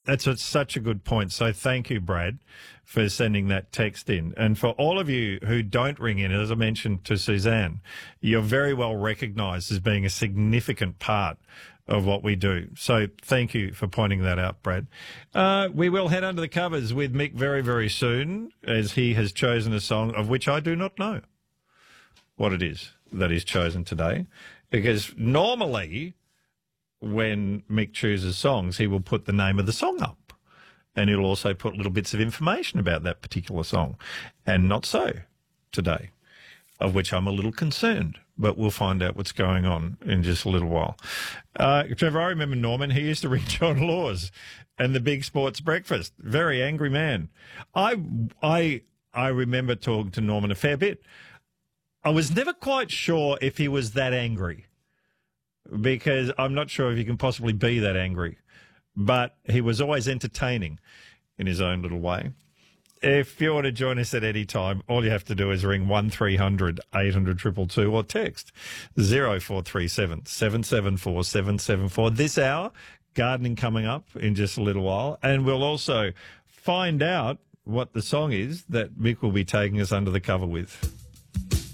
such a good point. So thank you, Brad, for sending that text in. And for all of you who don't ring in, as I mentioned to Suzanne, you're very well recognised as being a significant part of what we do. So thank you for pointing that out, Brad. We will head under the covers with Mick very, very soon, as he has chosen a song of which I do not know what it is that he's chosen today. Because normally when Mick chooses songs, he will put the name of the song up. And he'll also put little bits of information about that particular song. And not so today, of which I'm a little concerned. But we'll find out what's going on in just a little while. Trevor, I remember Norman. He used to ring John Laws and the Big Sports Breakfast. Very angry man. I remember talking to Norman a fair bit. I was never quite sure if he was that angry, because I'm not sure if you can possibly be that angry. But he was always entertaining in his own little way. If you want to join us at any time, all you have to do is ring 1300 800 222 or text 0437 774 774. This hour, gardening coming up in just a little while. And we'll also find out what the song is that Mick will be taking us under the cover with.